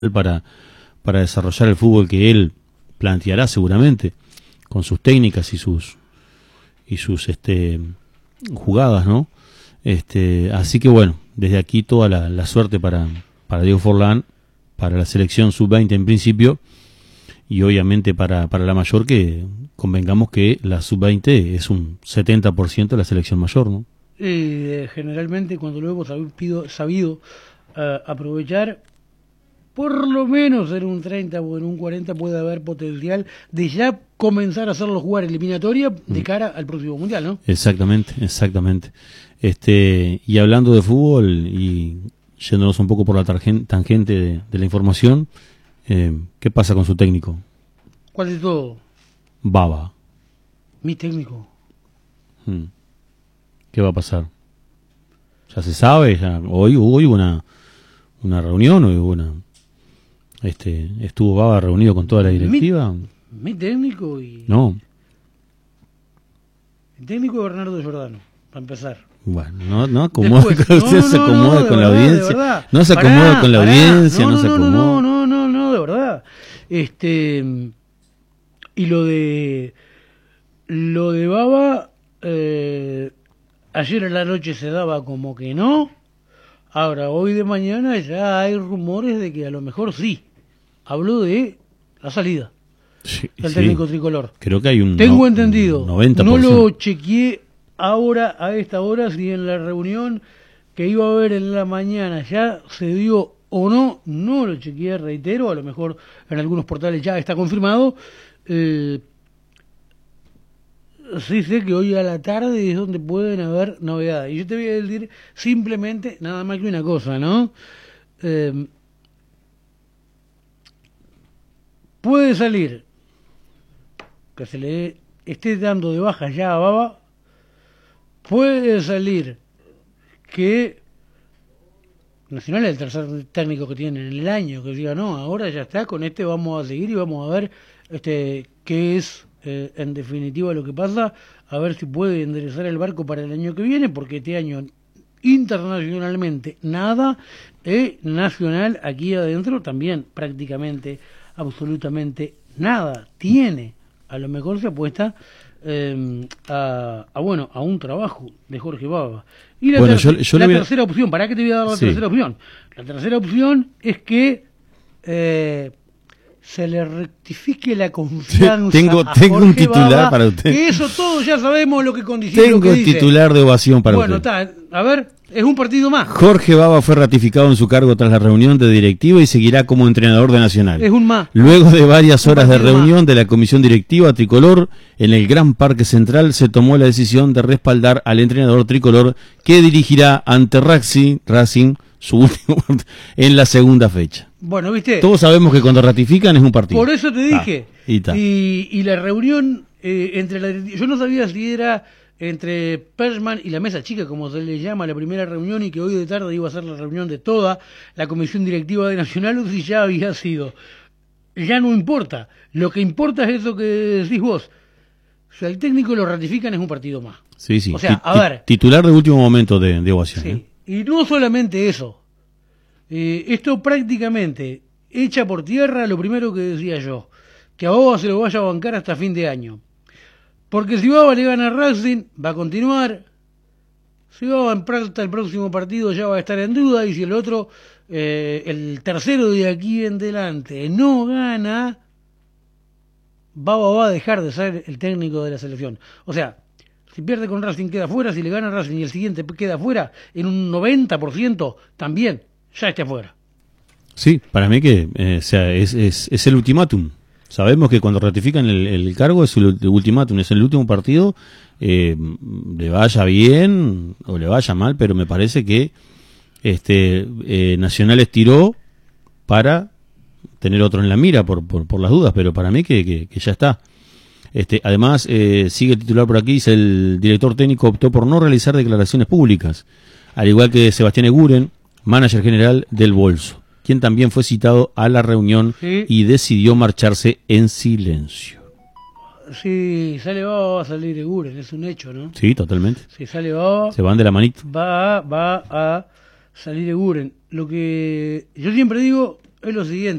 para desarrollar el fútbol que él planteará seguramente, con sus técnicas y sus jugadas, ¿no? Así que bueno, desde aquí toda la suerte para Diego Forlán, para la selección sub-20 en principio, y obviamente para la mayor, que convengamos que la sub-20 es un 70% de la selección mayor, ¿no? Generalmente cuando lo hemos sabido aprovechar, por lo menos en un 30 o en un 40 puede haber potencial de ya comenzar a hacerlo jugar eliminatoria de cara al próximo Mundial, ¿no? Exactamente. Y hablando de fútbol y yéndonos un poco por la tangente de la información, ¿qué pasa con su técnico? ¿Cuál de todo? Baba. Mi técnico. ¿Qué va a pasar? ¿Ya se sabe? Hoy hubo una reunión, estuvo Baba reunido con toda la directiva. Mi técnico y... No. El técnico de Bernardo Giordano, para empezar. Bueno, no acomode, usted se acomoda con la audiencia. No se acomoda con la audiencia, no se acomoda. No, de verdad. Y lo de Baba, ayer en la noche se daba como que no. Ahora, hoy de mañana ya hay rumores de que a lo mejor sí. Habló de la salida del técnico tricolor. Creo que hay un... Tengo entendido. 90%. No lo chequeé ahora, a esta hora, si en la reunión que iba a haber en la mañana ya se dio o no. No lo chequeé, reitero. A lo mejor en algunos portales ya está confirmado. Sí sé que hoy a la tarde es donde pueden haber novedades. Y yo te voy a decir simplemente nada más que una cosa, ¿no? Puede salir que se le esté dando de baja ya a Baba. Puede salir que Nacional es el tercer técnico que tiene en el año, que diga, no, ahora ya está, con este vamos a seguir y vamos a ver qué es en definitiva lo que pasa, a ver si puede enderezar el barco para el año que viene, porque este año internacionalmente nada, nacional aquí adentro también prácticamente, absolutamente nada tiene. A lo mejor se apuesta a un trabajo de Jorge Baba. Y la tercera opción, ¿para qué te voy a dar la tercera opción? La tercera opción es que se le rectifique la confianza. Tengo un titular Baba, para usted. Que eso todos ya sabemos lo que condiciona. Tengo lo que dice. Titular de ovación para usted. Bueno, a ver, es un partido más. Jorge Baba fue ratificado en su cargo tras la reunión de directiva y seguirá como entrenador de Nacional. Es un más. Luego de varias horas de reunión de la comisión directiva tricolor en el Gran Parque Central, se tomó la decisión de respaldar al entrenador tricolor que dirigirá ante Racing su último en la segunda fecha. Bueno, ¿viste? Todos sabemos que cuando ratifican es un partido. Por eso te dije. Y la reunión yo no sabía si era entre Persman y la mesa chica, como se le llama, la primera reunión, y que hoy de tarde iba a ser la reunión de toda la comisión directiva de Nacional, o si ya había sido. Ya no importa. Lo que importa es eso que decís vos. Si al técnico lo ratifican es un partido más. Sí. O sea, a ver. Titular de último momento de ovación. Sí. Y no solamente eso. Esto prácticamente echa por tierra lo primero que decía yo, que a Baba se lo vaya a bancar hasta fin de año. Porque si Baba le gana a Racing, va a continuar. Si Baba empata el próximo partido, ya va a estar en duda. Y si el otro, el tercero de aquí en delante, no gana, Baba va a dejar de ser el técnico de la selección. O sea, si pierde con Racing queda fuera, si le gana a Racing y el siguiente queda fuera, en un 90% también ya esté afuera. Sí, para mí que es el ultimátum. Sabemos que cuando ratifican el cargo es el ultimátum, es el último partido, le vaya bien o le vaya mal, pero me parece que Nacional estiró para tener otro en la mira por las dudas, pero para mí que ya está. Además, sigue el titular por aquí, dice: el director técnico optó por no realizar declaraciones públicas, al igual que Sebastián Eguren, manager general del Bolso, quien también fue citado a la reunión y decidió marcharse en silencio. Si sale Baba va a salir Eguren, es un hecho, ¿no? Sí, totalmente. Si sale Baba, se van de la manito. Va a salir Eguren. Lo que yo siempre digo, es lo siguiente.